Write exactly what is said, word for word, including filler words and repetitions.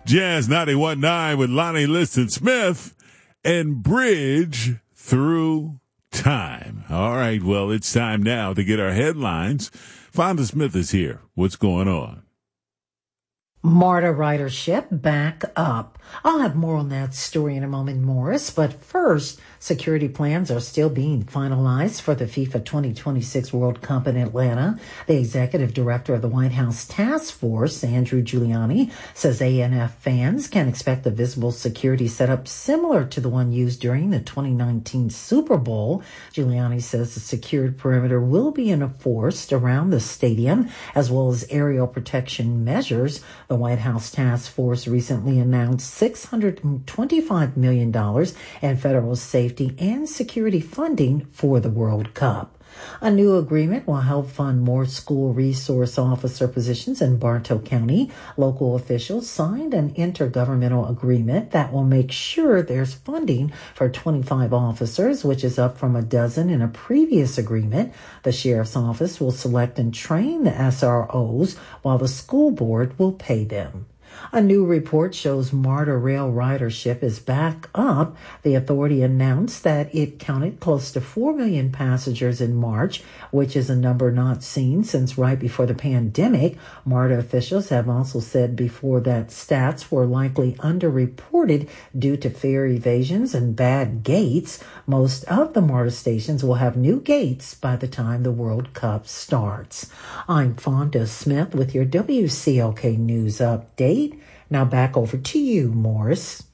Jazz ninety-one point nine with Lonnie Liston Smith and Bridge Through Time. All right, well, it's time now to get our headlines. Fonda Smith is here. What's going on? MARTA ridership back up. I'll have more on that story in a moment, Morris. But first, security plans are still being finalized for the FIFA twenty twenty-six World Cup in Atlanta. The executive director of the White House Task Force, Andrew Giuliani, says A N F fans can expect a visible security setup similar to the one used during the twenty nineteen Super Bowl. Giuliani says the secured perimeter will be enforced around the stadium, as well as aerial protection measures. The White House Task Force recently announced six hundred twenty-five million dollars in federal safety and security funding for the World Cup. A new agreement will help fund more school resource officer positions in Bartow County. Local officials signed an intergovernmental agreement that will make sure there's funding for twenty-five officers, which is up from a dozen in a previous agreement. The sheriff's office will select and train the S R Os, while the school board will pay them. A new report shows MARTA rail ridership is back up. The authority announced that it counted close to four million passengers in March, which is a number not seen since right before the pandemic. MARTA officials have also said before that stats were likely underreported due to fare evasions and bad gates. Most of the MARTA stations will have new gates by the time the World Cup starts. I'm Fonda Smith with your W C L K News Update. Now back over to you, Morris.